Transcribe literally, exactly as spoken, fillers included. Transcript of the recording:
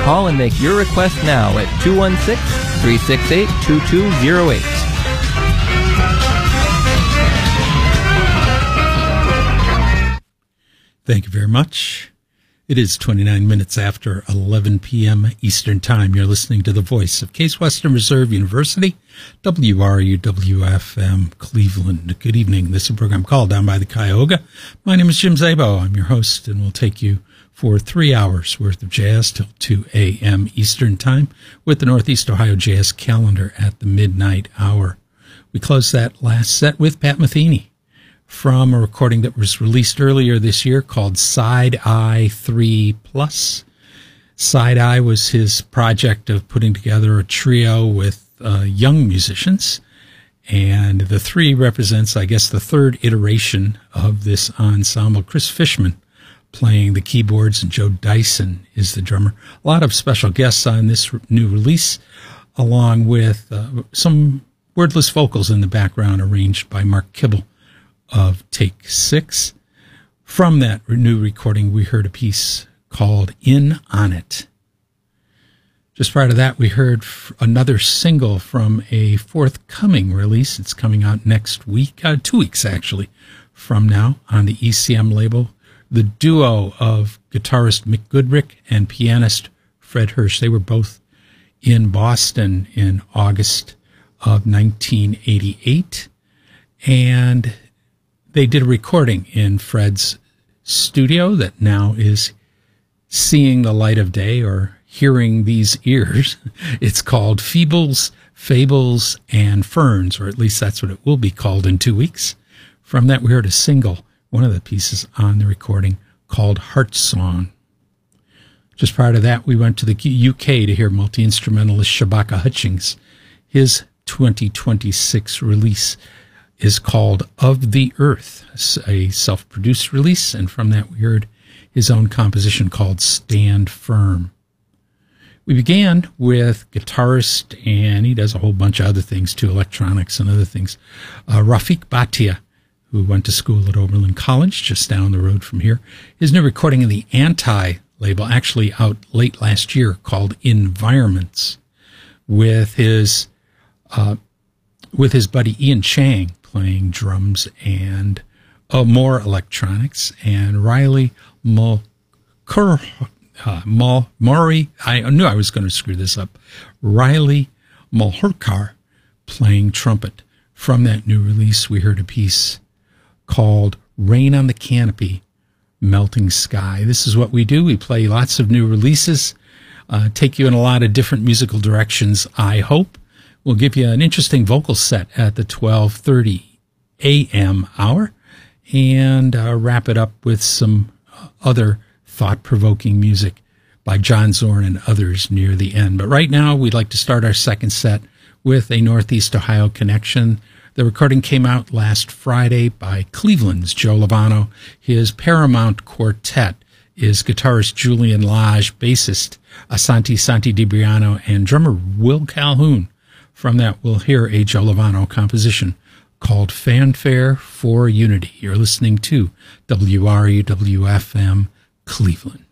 Call and make your request now at two one six, three six eight, two two zero eight. Thank you very much. It is twenty-nine minutes after eleven p.m. Eastern Time. You're listening to the voice of Case Western Reserve University, W R U W F M, Cleveland. Good evening. This is a program called Down by the Cuyahoga. My name is Jim Zabo. I'm your host, and we'll take you for three hours worth of jazz till two a.m. Eastern Time with the Northeast Ohio Jazz Calendar at the midnight hour. We closed that last set with Pat Metheny from a recording that was released earlier this year called Side Eye three Plus. Side Eye was his project of putting together a trio with uh, young musicians, and the three represents, I guess, the third iteration of this ensemble. Chris Fishman playing the keyboards, and Joe Dyson is the drummer. A lot of special guests on this new release, along with uh, some wordless vocals in the background arranged by Mark Kibble of Take Six. From that new recording, we heard a piece called In On It. Just prior to that, we heard another single from a forthcoming release. It's coming out next week, uh, two weeks actually, from now on the E C M label. The duo of guitarist Mick Goodrick and pianist Fred Hirsch. They were both in Boston in August of nineteen eighty-eight, and they did a recording in Fred's studio that now is seeing the light of day, or hearing these ears. It's called Feebles, Fables, and Ferns, or at least that's what it will be called in two weeks. From that, we heard a single, one of the pieces on the recording, called Heart Song. Just prior to that, we went to the U K to hear multi-instrumentalist Shabaka Hutchings. His twenty twenty-six release is called Of the Earth, a self-produced release, and from that we heard his own composition called Stand Firm. We began with guitarist, and he does a whole bunch of other things too, electronics and other things, uh, Rafik Bhatia, who went to school at Oberlin College, just down the road from here. His new recording in the Anti label, actually out late last year, called Environments, with his uh, with his buddy Ian Chang playing drums and uh, more electronics, and Riley Mulcahy, uh, Mul- Murray, I knew I was going to screw this up, Riley Mulcahy playing trumpet. From that new release, we heard a piece called Rain on the Canopy, Melting Sky. This is what we do. We play lots of new releases, uh, take you in a lot of different musical directions, I hope. We'll give you an interesting vocal set at the twelve thirty a.m. hour, and uh, wrap it up with some other thought-provoking music by John Zorn and others near the end. But right now, we'd like to start our second set with a Northeast Ohio connection. The recording came out last Friday by Cleveland's Joe Lovano. His Paramount Quartet is guitarist Julian Lage, bassist Asante Santi DiBriano, and drummer Will Calhoun. From that, we'll hear a Joe Lovano composition called Fanfare for Unity. You're listening to W R U W F M Cleveland.